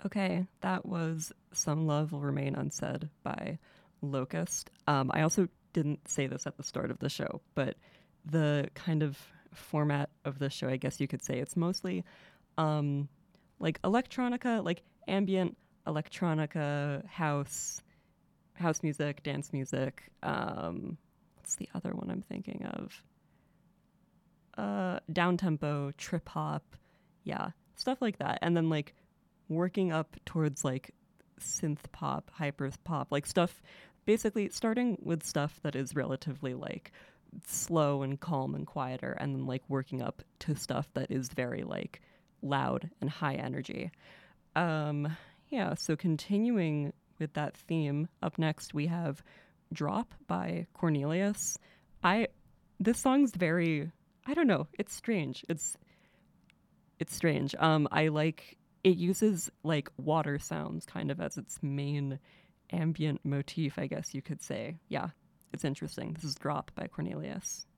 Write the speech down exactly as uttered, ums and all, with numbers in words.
Okay, that was Some Love Will Remain Unsaid by Locust. Um, I also didn't say this at the start of the show, but the kind of format of the show, I guess you could say, it's mostly um, like electronica, like ambient electronica, house, house music, dance music. Um, what's the other one I'm thinking of? Uh, down tempo, trip hop, yeah, stuff like that. And then like working up towards like synth pop, hyper pop, like stuff, basically starting with stuff that is relatively like slow and calm and quieter, and then like working up to stuff that is very like loud and high energy. Um, yeah, so continuing with that theme, up next we have Drop by Cornelius. I this song's very I don't know, it's strange. It's it's strange. Um, I like it uses like water sounds kind of as its main ambient motif, I guess you could say. Yeah, it's interesting. This is Drop by Cornelius.